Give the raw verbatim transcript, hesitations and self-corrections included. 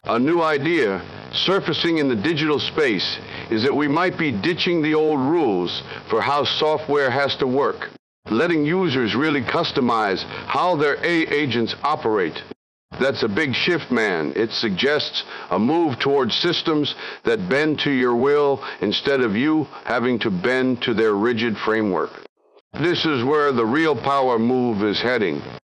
A new idea surfacing in the digital space is that we might be ditching the old rules for how software has to work, letting users really customize how their A I agents operate. That's a big shift, man. It suggests a move towards systems that bend to your will instead of you having to bend to their rigid framework. This is where the real power move is heading.